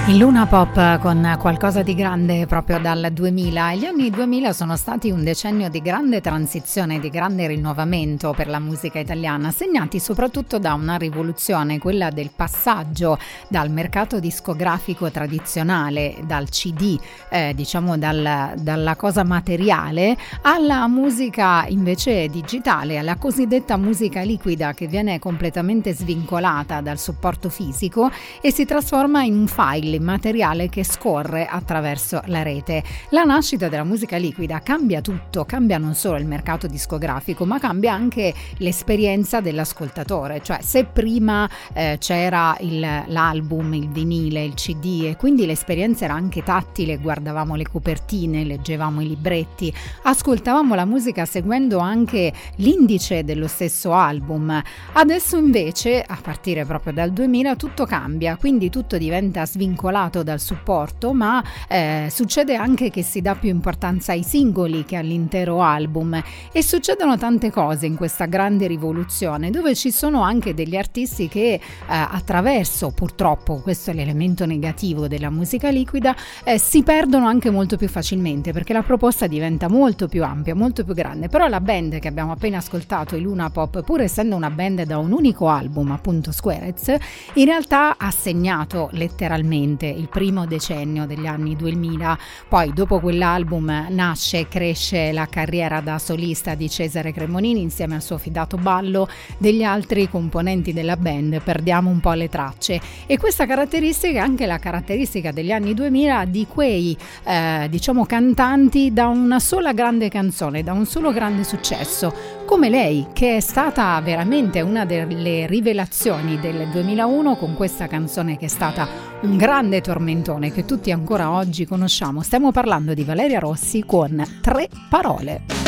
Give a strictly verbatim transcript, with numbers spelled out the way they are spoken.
Il Luna Pop con qualcosa di grande proprio dal duemila. Gli anni duemila sono stati un decennio di grande transizione, di grande rinnovamento per la musica italiana, segnati soprattutto da una rivoluzione, quella del passaggio dal mercato discografico tradizionale, dal C D, eh, diciamo dal, dalla cosa materiale, alla musica invece digitale, alla cosiddetta musica liquida, che viene completamente svincolata dal supporto fisico e si trasforma in un file materiale che scorre attraverso la rete. La nascita della musica liquida cambia tutto, cambia non solo il mercato discografico, ma cambia anche l'esperienza dell'ascoltatore. Cioè, se prima eh, c'era il, l'album, il vinile, il C D, e quindi l'esperienza era anche tattile, guardavamo le copertine, leggevamo i libretti, ascoltavamo la musica seguendo anche l'indice dello stesso album. Adesso invece, a partire proprio dal duemila, tutto cambia, quindi tutto diventa svincolato dal supporto, ma eh, succede anche che si dà più importanza ai singoli che all'intero album, e succedono tante cose in questa grande rivoluzione, dove ci sono anche degli artisti che eh, attraverso, purtroppo questo è l'elemento negativo della musica liquida, eh, si perdono anche molto più facilmente, perché la proposta diventa molto più ampia, molto più grande. Però la band che abbiamo appena ascoltato, i Luna Pop, pur essendo una band da un unico album, appunto Squarez, in realtà ha segnato letteralmente il primo decennio degli anni duemila. Poi dopo quell'album nasce e cresce la carriera da solista di Cesare Cremonini insieme al suo fidato Ballo. Degli altri componenti della band perdiamo un po' le tracce, e questa caratteristica è anche la caratteristica degli anni duemila, di quei eh, diciamo cantanti da una sola grande canzone, da un solo grande successo, come lei, che è stata veramente una delle rivelazioni del duemilauno con questa canzone che è stata un grande tormentone che tutti ancora oggi conosciamo. Stiamo parlando di Valeria Rossi con Tre parole.